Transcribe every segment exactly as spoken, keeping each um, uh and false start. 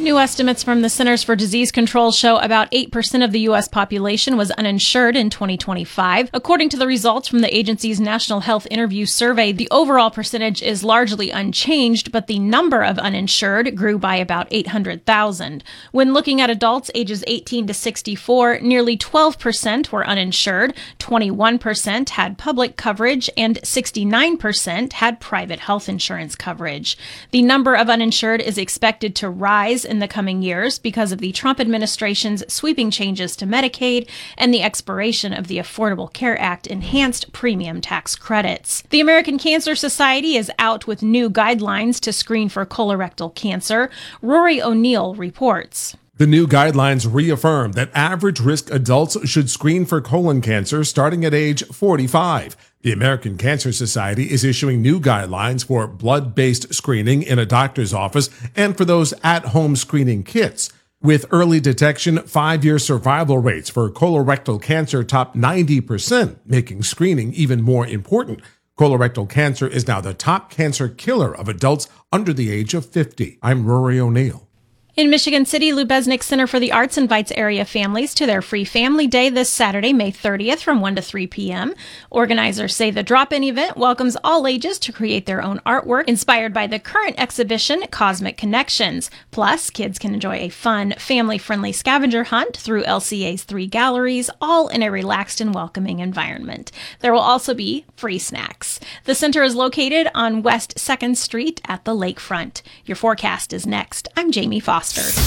New estimates from the Centers for Disease Control show about eight percent of the U S population was uninsured in twenty twenty-five. According to the results from the agency's National Health Interview Survey, the overall percentage is largely unchanged, but the number of uninsured grew by about eight hundred thousand. When looking at adults ages eighteen to sixty-four, nearly twelve percent were uninsured, twenty-one percent had public coverage, and sixty-nine percent had private health insurance coverage. The number of uninsured is expected to rise in the coming years because of the Trump administration's sweeping changes to Medicaid and the expiration of the Affordable Care Act enhanced premium tax credits. The American Cancer Society is out with new guidelines to screen for colorectal cancer. Rory O'Neill reports. The new guidelines reaffirm that average-risk adults should screen for colon cancer starting at age forty-five. The American Cancer Society is issuing new guidelines for blood-based screening in a doctor's office and for those at-home screening kits. With early detection, five-year survival rates for colorectal cancer top ninety percent, making screening even more important. Colorectal cancer is now the top cancer killer of adults under the age of fifty. I'm Rory O'Neill. In Michigan City, Lubeznik Center for the Arts invites area families to their free family day this Saturday, May thirtieth from one to three p.m. Organizers say the drop-in event welcomes all ages to create their own artwork inspired by the current exhibition, Cosmic Connections. Plus, kids can enjoy a fun, family-friendly scavenger hunt through L C A's three galleries, all in a relaxed and welcoming environment. There will also be free snacks. The center is located on West second Street at the lakefront. Your forecast is next. I'm Jamie Foster.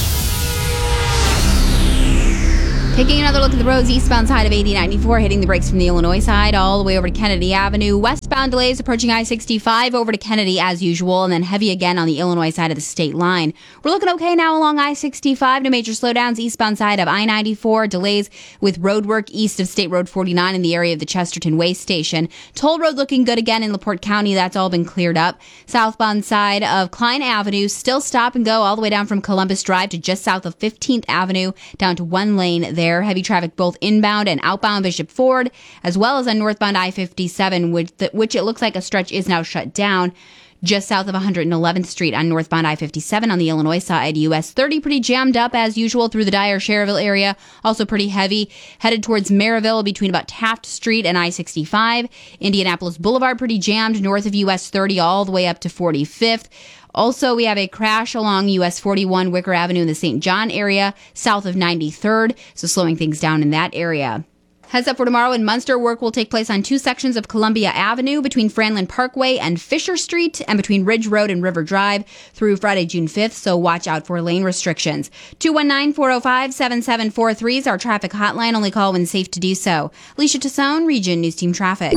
Taking another look at the roads, eastbound side of eighty ninety-four, hitting the brakes from the Illinois side all the way over to Kennedy Avenue. Westbound delays approaching I sixty-five over to Kennedy as usual, and then heavy again on the Illinois side of the state line. We're looking okay now along I sixty-five. No major slowdowns eastbound side of I ninety-four. Delays with road work east of State Road forty-nine in the area of the Chesterton Way Station. Toll Road looking good again in LaPorte County. That's all been cleared up. Southbound side of Klein Avenue, still stop and go all the way down from Columbus Drive to just south of fifteenth Avenue, down to one lane there. Heavy traffic both inbound and outbound Bishop Ford, as well as on northbound I fifty-seven, which, which it looks like a stretch is now shut down. Just south of one hundred eleventh Street on northbound I fifty-seven on the Illinois side. U S thirty pretty jammed up as usual through the Dyer-Schererville area. Also pretty heavy. Headed towards Maryville between about Taft Street and I sixty-five. Indianapolis Boulevard pretty jammed north of U S thirty all the way up to forty-fifth. Also, we have a crash along U S forty-one Wicker Avenue in the Saint John area, south of ninety-third, so slowing things down in that area. Heads up for tomorrow in Munster, work will take place on two sections of Columbia Avenue between Franklin Parkway and Fisher Street and between Ridge Road and River Drive through Friday, June fifth, so watch out for lane restrictions. two one nine, four oh five, seven seven four three is our traffic hotline. Only call when safe to do so. Alicia Tassone, Region News Team Traffic.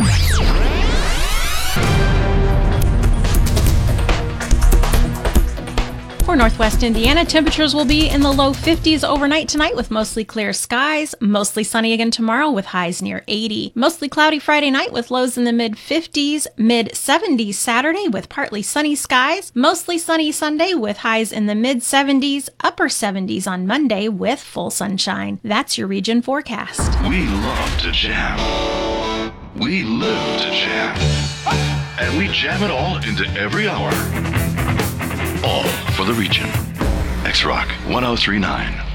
For Northwest Indiana, temperatures will be in the low fifties overnight tonight with mostly clear skies. Mostly sunny again tomorrow with highs near eighty. Mostly cloudy Friday night with lows in the mid fifties. mid seventies Saturday with partly sunny skies. Mostly sunny Sunday with highs in the mid seventies. Upper seventies on Monday with full sunshine. That's your region forecast. We love to jam. We live to jam. And we jam it all into every hour. All for the region. X-Rock one oh three point nine.